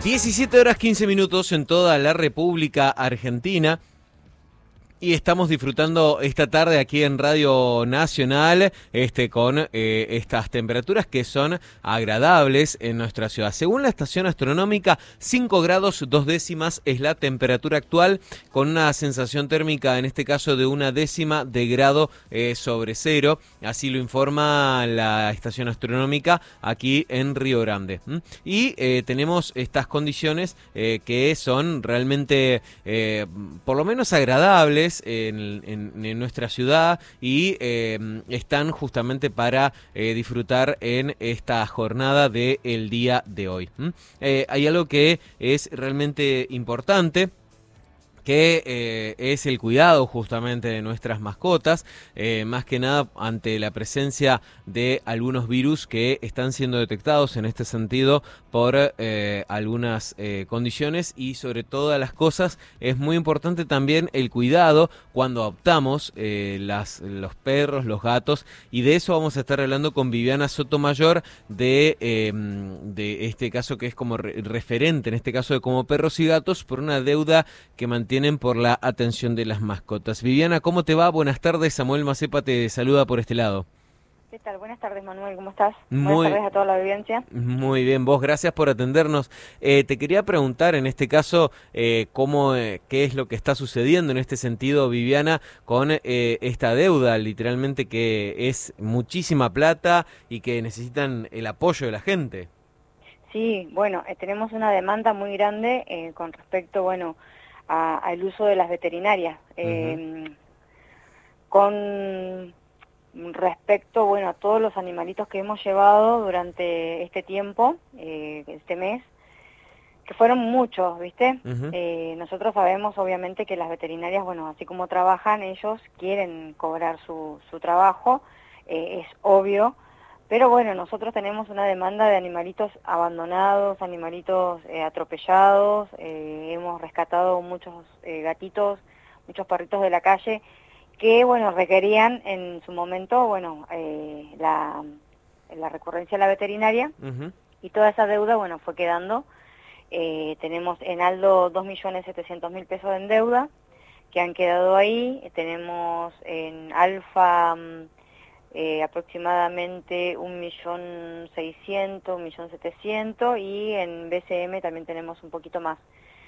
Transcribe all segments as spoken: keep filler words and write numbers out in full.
diecisiete horas quince minutos en toda la República Argentina. Y estamos disfrutando esta tarde aquí en Radio Nacional este, con eh, estas temperaturas que son agradables en nuestra ciudad. Según la estación astronómica, cinco grados dos décimas es la temperatura actual, con una sensación térmica en este caso de una décima de grado eh, sobre cero. Así lo informa la estación astronómica aquí en Río Grande. ¿Mm? Y eh, tenemos estas condiciones eh, que son realmente eh, por lo menos agradables En, en, en nuestra ciudad y eh, están justamente para eh, disfrutar en esta jornada del día de hoy. ¿Mm? Eh, hay algo que es realmente importante, que eh, es el cuidado justamente de nuestras mascotas, eh, más que nada ante la presencia de algunos virus que están siendo detectados en este sentido por eh, algunas eh, condiciones, y sobre todas las cosas es muy importante también el cuidado cuando adoptamos eh, las, los perros, los gatos, y de eso vamos a estar hablando con Viviana Sotomayor de, eh, de este caso que es como re referente, en este caso de Como Perros y Gatos, por una deuda que mantiene por la atención de las mascotas. Viviana, ¿cómo te va? Buenas tardes, Samuel Macepa te saluda por este lado. ¿Qué tal? Buenas tardes, Manuel, ¿cómo estás? Muy, Buenas tardes a toda la audiencia. Muy bien, vos, gracias por atendernos. Eh, te quería preguntar en este caso, eh, cómo, eh, qué es lo que está sucediendo en este sentido, Viviana, con eh, esta deuda, literalmente que es muchísima plata y que necesitan el apoyo de la gente. Sí, bueno, eh, tenemos una demanda muy grande eh, con respecto, bueno, al uso de las veterinarias. Eh, uh-huh. Con respecto, bueno, a todos los animalitos que hemos llevado durante este tiempo, eh, este mes, que fueron muchos, ¿viste? Uh-huh. eh, nosotros sabemos, obviamente, que las veterinarias, bueno, así como trabajan, ellos quieren cobrar su, su trabajo, eh, es obvio. Pero bueno, nosotros tenemos una demanda de animalitos abandonados, animalitos eh, atropellados, eh, hemos rescatado muchos eh, gatitos, muchos perritos de la calle, que bueno, requerían en su momento, bueno, eh, la, la recurrencia a la veterinaria, uh-huh. Y toda esa deuda, bueno, fue quedando. Eh, tenemos en Aldo dos millones setecientos mil pesos en deuda, que han quedado ahí. Tenemos en Alfa Eh, aproximadamente un millón seiscientos, un millón setecientos, y en B C M también tenemos un poquito más.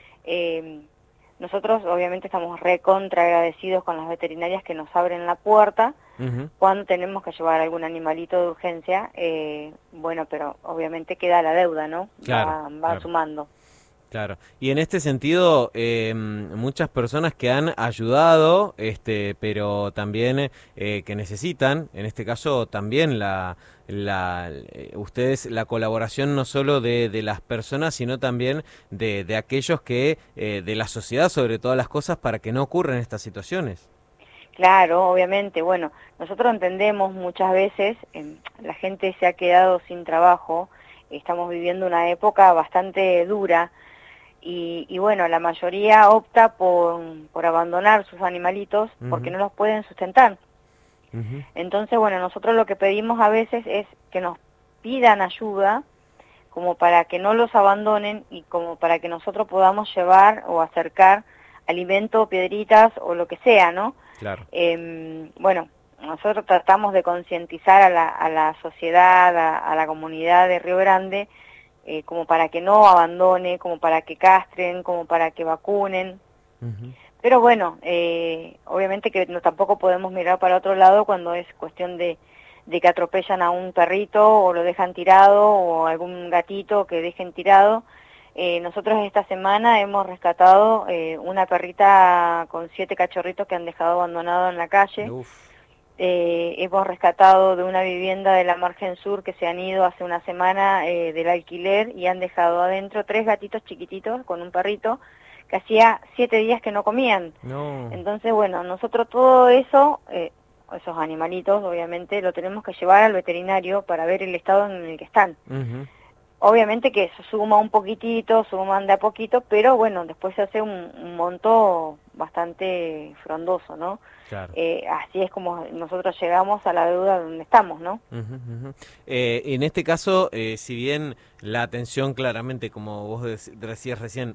Eh, nosotros obviamente estamos recontra agradecidos con las veterinarias que nos abren la puerta uh-huh. cuando tenemos que llevar algún animalito de urgencia, eh, bueno, pero obviamente queda la deuda, ¿no? Claro, va va claro. sumando. Claro, y en este sentido, eh, muchas personas que han ayudado, este, pero también eh, que necesitan, en este caso también la, la, eh, ustedes la colaboración no solo de, de las personas, sino también de, de aquellos que, eh, de la sociedad sobre todas las cosas, para que no ocurran estas situaciones. Claro, obviamente, bueno, nosotros entendemos muchas veces, eh, la gente se ha quedado sin trabajo, estamos viviendo una época bastante dura. Y, y bueno, la mayoría opta por, por abandonar sus animalitos porque uh-huh. no los pueden sustentar. Uh-huh. Entonces, bueno, nosotros lo que pedimos a veces es que nos pidan ayuda como para que no los abandonen y como para que nosotros podamos llevar o acercar alimento, piedritas o lo que sea, ¿no? Claro. Eh, bueno, nosotros tratamos de concientizar a la, a la sociedad, a, a la comunidad de Río Grande, Eh, como para que no abandone, como para que castren, como para que vacunen. Uh-huh. Pero bueno, eh, obviamente que no, tampoco podemos mirar para otro lado cuando es cuestión de, de que atropellan a un perrito o lo dejan tirado, o algún gatito que dejen tirado. Eh, nosotros esta semana hemos rescatado eh, una perrita con siete cachorritos que han dejado abandonados en la calle. Uf. Eh, hemos rescatado de una vivienda de la margen sur que se han ido hace una semana eh, del alquiler y han dejado adentro tres gatitos chiquititos con un perrito que hacía siete días que no comían. No. Entonces, bueno, nosotros todo eso, eh, esos animalitos, obviamente, lo tenemos que llevar al veterinario para ver el estado en el que están. Uh-huh. Obviamente que eso suma un poquitito, suman de a poquito, pero bueno, después se hace un, un monto bastante frondoso, ¿no? Claro. Eh, así es como nosotros llegamos a la deuda donde estamos, ¿no? Uh -huh, uh -huh. Eh, en este caso, eh, si bien la atención claramente, como vos decías recién,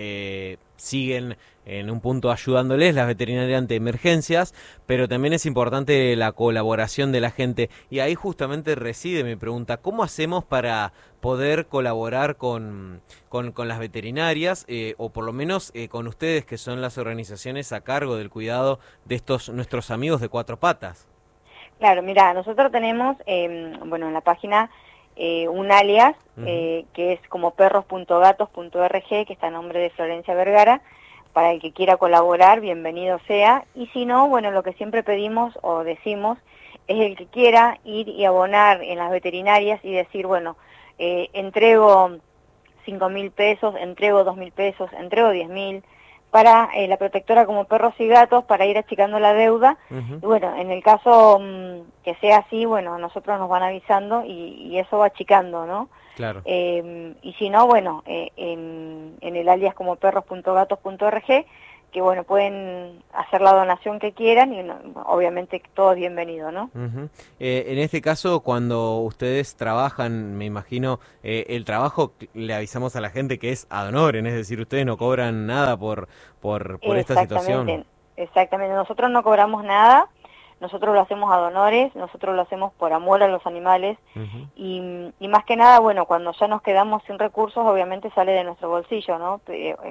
eh, siguen en un punto ayudándoles las veterinarias ante emergencias, pero también es importante la colaboración de la gente. Y ahí justamente reside mi pregunta, ¿cómo hacemos para poder colaborar con, con, con las veterinarias, eh, o por lo menos eh, con ustedes, que son las organizaciones a cargo del cuidado de estos nuestros amigos de cuatro patas? Claro, mira, nosotros tenemos, eh, bueno, en la página eh, un alias, Uh-huh. eh, que es como perros punto gatos punto org, que está a nombre de Florencia Vergara. Para el que quiera colaborar, bienvenido sea. Y si no, bueno, lo que siempre pedimos o decimos es el que quiera ir y abonar en las veterinarias y decir, bueno, eh, entrego cinco mil pesos, entrego dos mil pesos, entrego diez mil, para eh, la protectora como perros y gatos, para ir achicando la deuda. Uh-huh. Y bueno, en el caso mmm, que sea así, bueno, nosotros nos van avisando y, y eso va achicando, ¿no? Claro. Eh, y si no, bueno, eh, en, en el alias como perros punto gatos punto org, que bueno, pueden hacer la donación que quieran y no, obviamente todo es bienvenido, ¿no? Uh-huh. eh, en este caso, cuando ustedes trabajan, me imagino, eh, el trabajo le avisamos a la gente que es ad honorem, es decir, ustedes no cobran nada por, por, por esta situación. Exactamente, nosotros no cobramos nada, nosotros lo hacemos ad honorem, nosotros lo hacemos por amor a los animales. Uh-huh. y, y más que nada, bueno, cuando ya nos quedamos sin recursos, obviamente sale de nuestro bolsillo, ¿no?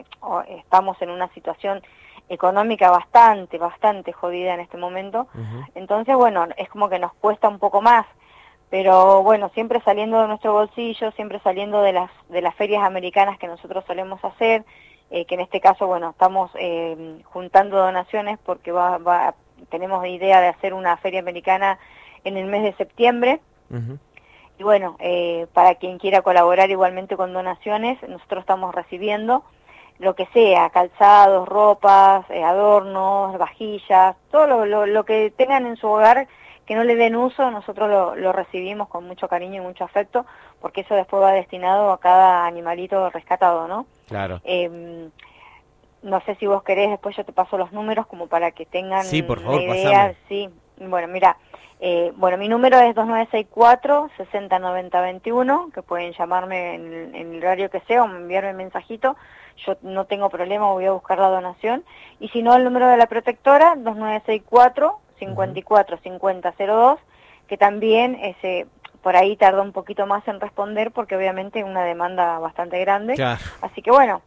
Estamos en una situación económica bastante, bastante jodida en este momento. Uh-huh. Entonces, bueno, es como que nos cuesta un poco más, pero bueno, siempre saliendo de nuestro bolsillo, siempre saliendo de las, de las ferias americanas que nosotros solemos hacer, eh, que en este caso, bueno, estamos eh, juntando donaciones porque va, va, tenemos idea de hacer una feria americana en el mes de septiembre. Uh-huh. Y bueno, eh, para quien quiera colaborar igualmente con donaciones, nosotros estamos recibiendo lo que sea, calzados, ropas, eh, adornos, vajillas, todo lo, lo, lo que tengan en su hogar que no le den uso, nosotros lo, lo recibimos con mucho cariño y mucho afecto, porque eso después va destinado a cada animalito rescatado, ¿no? Claro. Eh, no sé si vos querés, después yo te paso los números como para que tengan sí, por favor, una idea. pasame. Sí, bueno, mira, eh, bueno, mi número es dos nueve seis cuatro, seis cero nueve cero dos uno, que pueden llamarme en, en el horario que sea o enviarme un mensajito. Yo no tengo problema, voy a buscar la donación. Y si no, el número de la protectora, dos nueve seis cuatro, cinco cuatro cinco cero cero dos, que también ese, por ahí tarda un poquito más en responder porque obviamente es una demanda bastante grande. Claro. Así que bueno,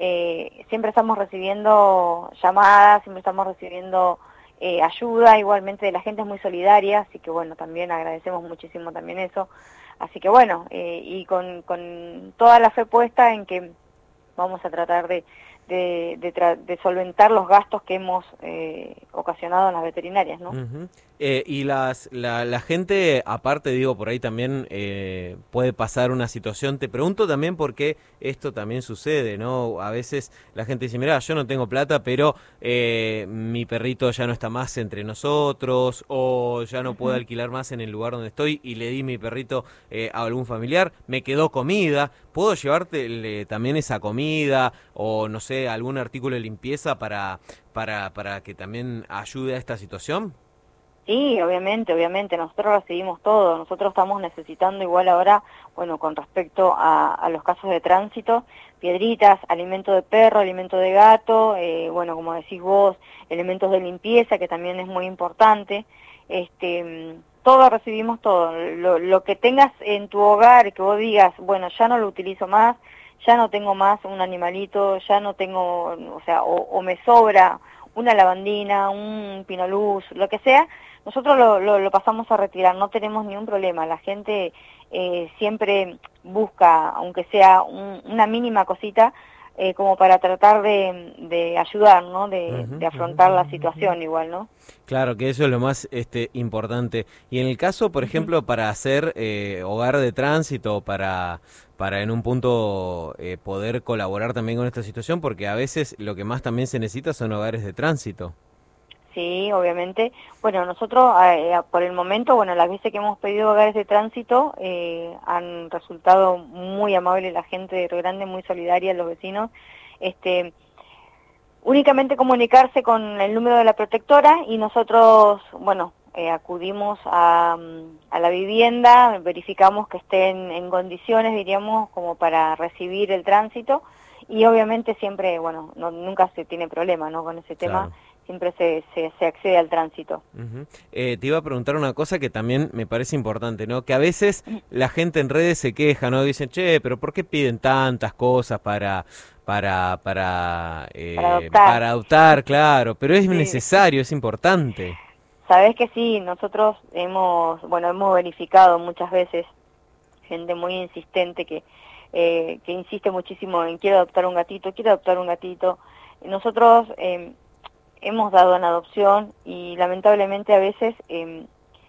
eh, siempre estamos recibiendo llamadas, siempre estamos recibiendo eh, ayuda, igualmente la gente es muy solidaria, así que bueno, también agradecemos muchísimo también eso. Así que bueno, eh, y con, con toda la fe puesta en que vamos a tratar de, de, de, tra de solventar los gastos que hemos eh, ocasionado en las veterinarias, ¿no? Uh-huh. eh, y las, la, la gente, aparte, digo, por ahí también eh, puede pasar una situación. Te pregunto también por qué esto también sucede, ¿no? A veces la gente dice, mirá, yo no tengo plata, pero eh, mi perrito ya no está más entre nosotros, o ya no puedo alquilar más en el lugar donde estoy y le di mi perrito eh, a algún familiar, me quedó comida. ¿Puedo llevarte también esa comida o, no sé, algún artículo de limpieza para, para, para que también ayude a esta situación? Sí, obviamente, obviamente, nosotros recibimos todo, nosotros estamos necesitando igual ahora, bueno, con respecto a, a los casos de tránsito, piedritas, alimento de perro, alimento de gato, eh, bueno, como decís vos, elementos de limpieza, que también es muy importante, este... todo recibimos todo, lo, lo que tengas en tu hogar, que vos digas, bueno, ya no lo utilizo más, ya no tengo más un animalito, ya no tengo, o sea, o, o me sobra una lavandina, un pinoluz, lo que sea, nosotros lo, lo, lo pasamos a retirar, no tenemos ningún problema, la gente eh, siempre busca, aunque sea un, una mínima cosita, Eh, como para tratar de, de ayudar, ¿no? De, uh-huh, de afrontar uh-huh, la situación uh-huh. igual, ¿no? Claro, que eso es lo más este, importante. Y en el caso, por uh-huh. ejemplo, para hacer eh, hogar de tránsito, para, para en un punto eh, poder colaborar también con esta situación, porque a veces lo que más también se necesita son hogares de tránsito. Sí, obviamente. Bueno, nosotros eh, por el momento, bueno, las veces que hemos pedido hogares de tránsito eh, han resultado muy amables la gente de Río Grande, muy solidaria, los vecinos. Este, únicamente comunicarse con el número de la protectora y nosotros, bueno, eh, acudimos a, a la vivienda, verificamos que estén en condiciones, diríamos, como para recibir el tránsito y obviamente siempre, bueno, no, nunca se tiene problema, ¿no? Con ese tema. Claro. Siempre se, se, se accede al tránsito. Uh-huh. eh, te iba a preguntar una cosa que también me parece importante, ¿no? Que a veces la gente en redes se queja, ¿no? Dicen, che, pero ¿por qué piden tantas cosas para para para, eh, para adoptar? Para adoptar, claro, pero es sí. necesario, es importante. Sabés que sí, nosotros hemos, bueno, hemos verificado muchas veces gente muy insistente que, eh, que insiste muchísimo en quiero adoptar un gatito, quiero adoptar un gatito. Nosotros... Eh, hemos dado en adopción y lamentablemente a veces, eh,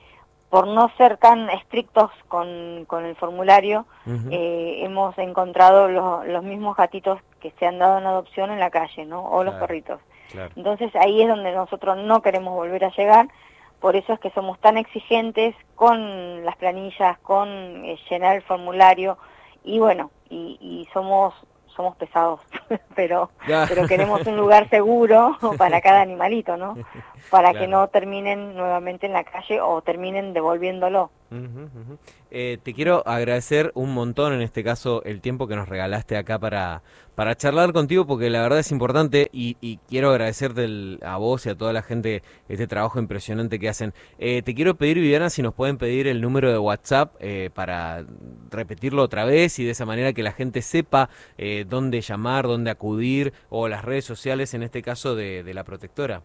por no ser tan estrictos con, con el formulario, uh-huh. eh, hemos encontrado lo, los mismos gatitos que se han dado en adopción en la calle, ¿no? O claro, los perritos. Claro. Entonces ahí es donde nosotros no queremos volver a llegar, por eso es que somos tan exigentes con las planillas, con eh, llenar el formulario y bueno, y, y somos... somos pesados, pero pero queremos un lugar seguro para cada animalito, ¿no? Para claro. que no terminen nuevamente en la calle o terminen devolviéndolo. Uh-huh, uh-huh. Eh, te quiero agradecer un montón, en este caso, el tiempo que nos regalaste acá para, para charlar contigo, porque la verdad es importante y, y quiero agradecerte el, a vos y a toda la gente este trabajo impresionante que hacen. Eh, te quiero pedir, Viviana, si nos pueden pedir el número de WhatsApp eh, para repetirlo otra vez y de esa manera que la gente sepa eh, dónde llamar, dónde acudir o las redes sociales, en este caso de, de la protectora.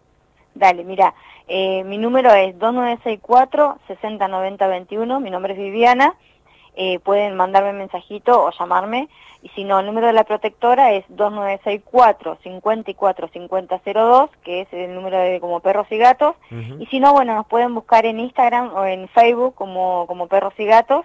Dale, mira, eh, mi número es dos nueve seis cuatro, seis cero nueve cero dos uno, mi nombre es Viviana, eh, pueden mandarme mensajito o llamarme, y si no, el número de la protectora es dos nueve seis cuatro, cinco cuatro cinco cero cero dos, que es el número de como Perros y Gatos, uh-huh. y si no, bueno, nos pueden buscar en Instagram o en Facebook como, como Perros y Gatos,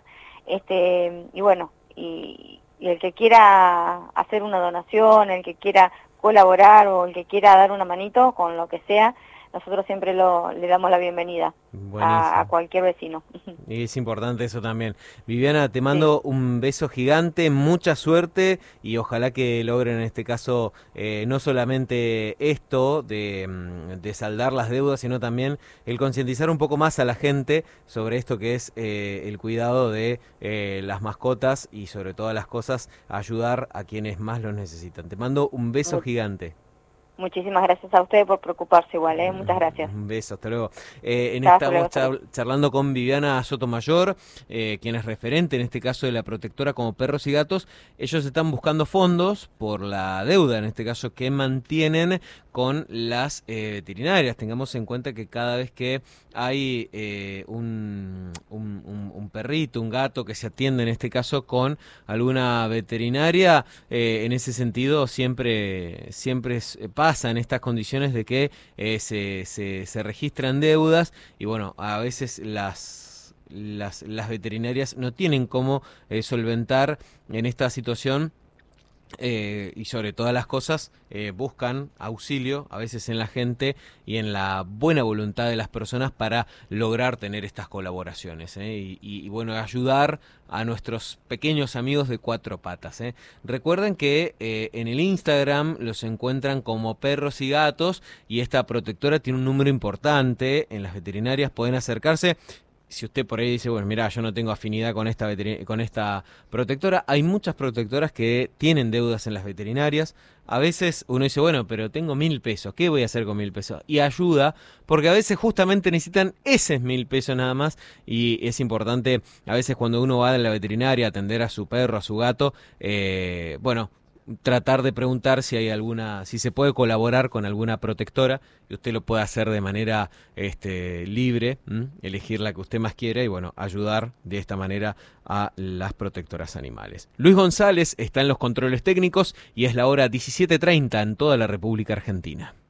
este, y bueno, y, y el que quiera hacer una donación, el que quiera colaborar o el que quiera dar una manito con lo que sea, nosotros siempre lo, le damos la bienvenida a, a cualquier vecino. Y es importante eso también. Viviana, te mando sí. un beso gigante, mucha suerte y ojalá que logren en este caso eh, no solamente esto de, de saldar las deudas, sino también el concientizar un poco más a la gente sobre esto que es eh, el cuidado de eh, las mascotas y sobre todas las cosas ayudar a quienes más lo necesitan. Te mando un beso sí. gigante. Muchísimas gracias a ustedes por preocuparse igual, ¿eh? Muchas gracias. Un beso, hasta luego. Eh, en Chao, estamos hasta luego. charlando con Viviana Sotomayor, eh, quien es referente en este caso de la protectora como Perros y Gatos. Ellos están buscando fondos por la deuda, en este caso, que mantienen con las eh, veterinarias. Tengamos en cuenta que cada vez que hay eh, un, un, un, un perrito, un gato que se atiende, en este caso, con alguna veterinaria, eh, en ese sentido siempre, siempre es, pasa en estas condiciones de que eh, se, se, se registran deudas y bueno, a veces las, las, las veterinarias no tienen cómo eh, solventar en esta situación. Eh, y sobre todas las cosas eh, buscan auxilio a veces en la gente y en la buena voluntad de las personas para lograr tener estas colaboraciones eh, y, y, y bueno, ayudar a nuestros pequeños amigos de cuatro patas. Eh. Recuerden que eh, en el Instagram los encuentran como Perros y Gatos y esta protectora tiene un número importante en las veterinarias, pueden acercarse. Si usted por ahí dice, bueno, mira, yo no tengo afinidad con esta veterin- con esta protectora, hay muchas protectoras que tienen deudas en las veterinarias. A veces uno dice, bueno, pero tengo mil pesos, ¿qué voy a hacer con mil pesos? Y ayuda, porque a veces justamente necesitan esos mil pesos nada más, y es importante, a veces cuando uno va a la veterinaria a atender a su perro, a su gato, eh, bueno, tratar de preguntar si hay alguna, si se puede colaborar con alguna protectora, y usted lo puede hacer de manera este, libre, ¿m? elegir la que usted más quiera y bueno, ayudar de esta manera a las protectoras animales. Luis González está en los controles técnicos y es la hora diecisiete treinta en toda la República Argentina.